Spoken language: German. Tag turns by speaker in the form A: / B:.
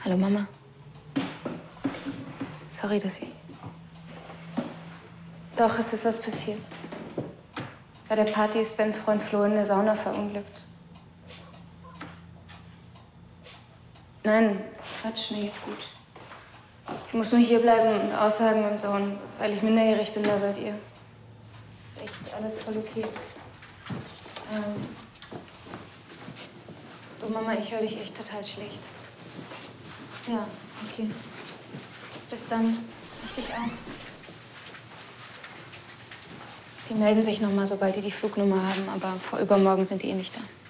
A: Hallo, Mama. Sorry, dass ich... Doch, es ist was passiert. Bei der Party ist Bens Freund Flo in der Sauna verunglückt. Nein, Quatsch, mir geht's gut. Ich muss nur hier bleiben und aussagen und so. Und weil ich minderjährig bin, da seid ihr. Das ist echt alles voll okay. Du, Mama, ich höre dich echt total schlecht. Ja, okay. Bis dann. Richtig auch. Die melden sich noch mal, sobald die die Flugnummer haben, aber vor übermorgen sind die eh nicht da.